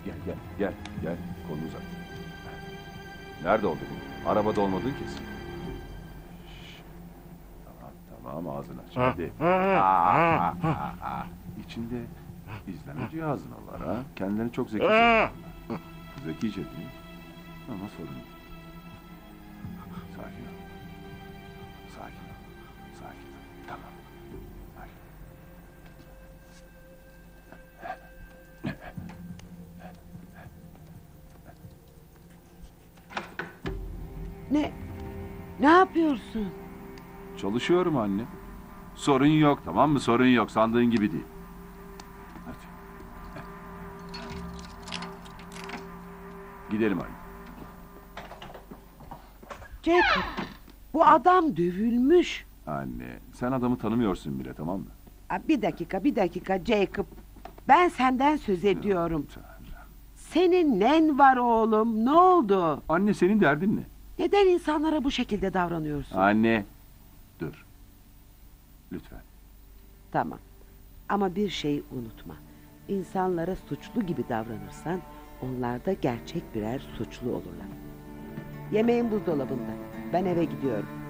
Gel. Kolunu uzat. Nerede oldu bu? Arabada olmadığın kesin. Şşş. Tamam ağzını aç. Hadi. İçinde izleme cihazın var ha. Kendilerini çok zekice sanıyorlar. Zekice değil. Ama sorun yok. Sakin ol. Sakin ol. Tamam. Hadi. Ne yapıyorsun? Çalışıyorum anne. Sorun yok, tamam mı? Sorun yok. Sandığın gibi değil. Hadi. Gidelim anne. Jacob, bu adam dövülmüş. Anne, sen adamı tanımıyorsun bile, tamam mı? Bir dakika Jacob. Ben senden söz ediyorum. Senin nen var oğlum? Ne oldu? Anne, senin derdin ne? Neden insanlara bu şekilde davranıyorsun? Anne, dur. Lütfen. Tamam. Ama bir şeyi unutma. İnsanlara suçlu gibi davranırsan onlar da gerçek birer suçlu olurlar. Yemeğin buzdolabında. Ben eve gidiyorum.